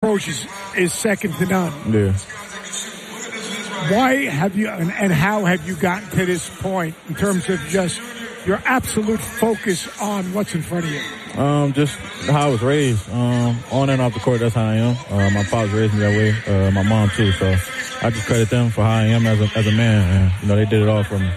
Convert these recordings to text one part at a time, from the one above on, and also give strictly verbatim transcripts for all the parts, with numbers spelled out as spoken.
approach is, is second to none. Yeah. Why have you and, and how have you gotten to this point in terms of just your absolute focus on what's in front of you? Um, just how I was raised. Um, on and off the court, that's how I am. Uh, my pops raised me that way. Uh, my mom too. So I just credit them for how I am as a as a man. And, you know, they did it all for me.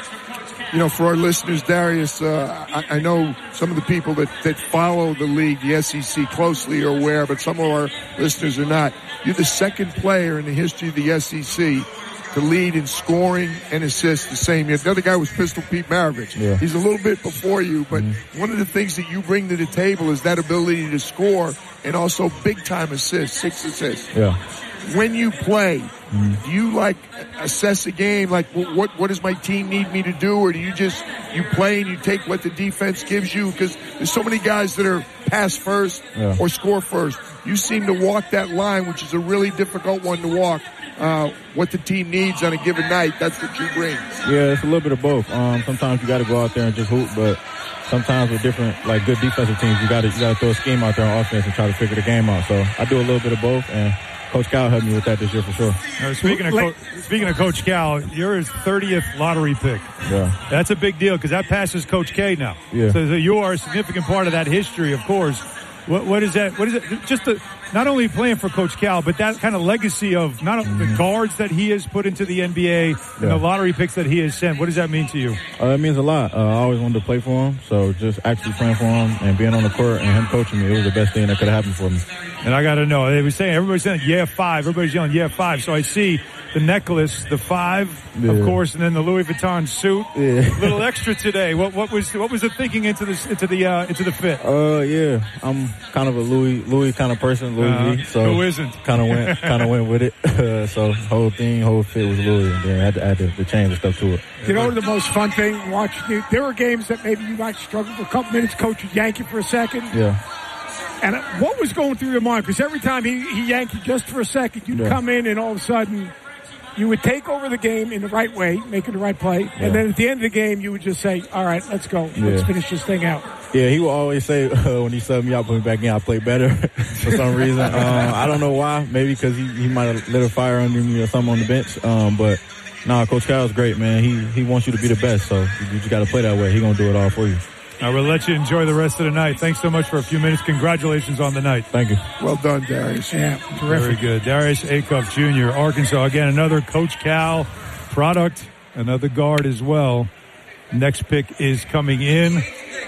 You know, for our listeners, Darius, uh, I, I know some of the people that, that follow the league, the S E C, closely are aware, but some of our listeners are not. You're the second player in the history of the S E C to lead in scoring and assists the same year. The other guy was Pistol Pete Maravich. Yeah. He's a little bit before you, but mm-hmm. one of the things that you bring to the table is that ability to score and also big-time assists, six assists. Yeah. When you play, mm-hmm. do you, like, assess a game, like, what what does my team need me to do, or do you just, you play and you take what the defense gives you? Because there's so many guys that are pass first yeah. or score first. You seem to walk that line, which is a really difficult one to walk. Uh, what the team needs on a given night, that's what you bring. Yeah, it's a little bit of both. Um, sometimes you got to go out there and just hoop, but sometimes with different, like, good defensive teams, you got to you got to throw a scheme out there on offense and try to figure the game out. So I do a little bit of both, and Coach Cal helped me with that this year for sure. Now, speaking of Co- speaking of Coach Cal, you're his thirtieth lottery pick. Yeah, that's a big deal because that passes Coach K now. Yeah, so, so you are a significant part of that history, of course. What, what is that? What is it? Just the, not only playing for Coach Cal, but that kind of legacy of not mm-hmm. the guards that he has put into the N B A and yeah. the lottery picks that he has sent. What does that mean to you? Uh, it means a lot. Uh, I always wanted to play for him, so just actually playing for him and being on the court and him coaching me, it was the best thing that could have happened for me. And I got to know, they were saying, everybody's saying, yeah, five. Everybody's yelling, yeah, five. So I see the necklace, the five, yeah. of course, and then the Louis Vuitton suit. Yeah. A little extra today. What, what was what was the thinking into this into the uh, into the fit? Uh, yeah, I'm kind of a Louis Louis kind of person, Louis uh, V. So who isn't? Kind of went kind of went with it. Uh, so whole thing, whole fit was Louis, and then I had to add the, the change and stuff to it. You know the most fun thing watching you? There were games that maybe you might struggle for a couple minutes. Coach would yank you for a second. Yeah. And what was going through your mind? Because every time he, he yanked you just for a second, you'd yeah. come in and all of a sudden you would take over the game in the right way, making the right play. Yeah. And then at the end of the game, you would just say, all right, let's go. Yeah. Let's finish this thing out. Yeah, he would always say uh, when he subbed me out, put me back in, I played better for some reason. Um, I don't know why. Maybe because he, he might have lit a fire under me or something on the bench. Um, but, no, nah, Coach Cal's great, man. He he wants you to be the best, so you, you just got to play that way. He's going to do it all for you. I will let you enjoy the rest of the night. Thanks so much for a few minutes. Congratulations on the night. Thank you. Well done, Darius. Yeah, terrific. Very good. Darius Acuff Junior, Arkansas. Again, another Coach Cal product, another guard as well. Next pick is coming in.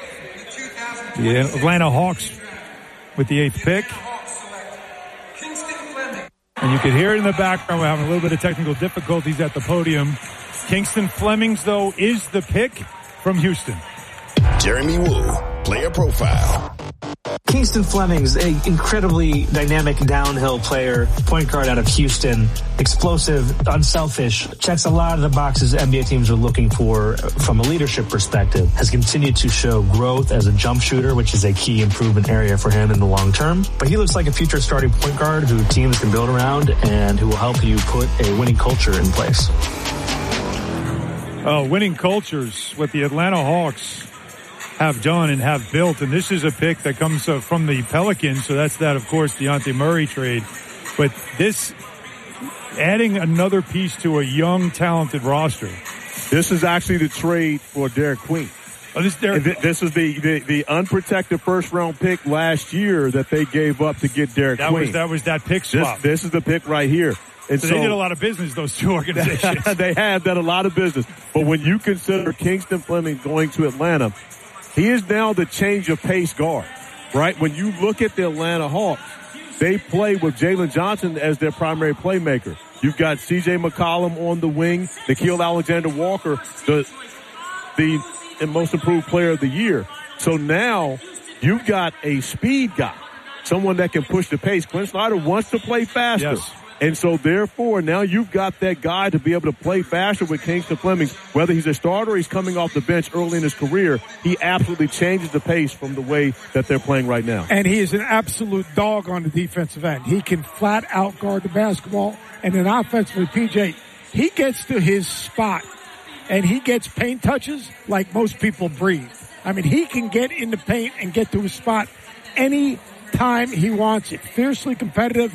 The Atlanta Hawks with the eighth pick. And you can hear it in the background. We're having a little bit of technical difficulties at the podium. Kingston Flemings, though, is the pick from Houston. Jeremy Woo, player profile. Kingston Flemings, an incredibly dynamic downhill player, point guard out of Houston, explosive, unselfish, checks a lot of the boxes N B A teams are looking for from a leadership perspective, has continued to show growth as a jump shooter, which is a key improvement area for him in the long term. But he looks like a future starting point guard who teams can build around and who will help you put a winning culture in place. Oh, winning cultures, what the Atlanta Hawks have done and have built. And this is a pick that comes uh, from the Pelicans. So that's that, of course, Dejounte Murray trade. But this, adding another piece to a young, talented roster. This is actually the trade for Derek Queen. Oh, this, Derek- th- this is the, the, the unprotected first-round pick last year that they gave up to get Derek that Queen. Was, that was that pick swap. This, this is the pick right here. And so, so they did a lot of business, those two organizations. They have done a lot of business. But when you consider Kingston Fleming going to Atlanta, he is now the change of pace guard, right? When you look at the Atlanta Hawks, they play with Jalen Johnson as their primary playmaker. You've got C J McCollum on the wing, Nickeil Alexander-Walker, the the most improved player of the year. So now you've got a speed guy, someone that can push the pace. Quinn Snyder wants to play faster. Yes. And so, therefore, now you've got that guy to be able to play faster with Kingston Fleming. Whether he's a starter or he's coming off the bench early in his career, he absolutely changes the pace from the way that they're playing right now. And he is an absolute dog on the defensive end. He can flat out guard the basketball. And then offensively, P J, he gets to his spot, and he gets paint touches like most people breathe. I mean, he can get in the paint and get to his spot any time he wants it. Fiercely competitive.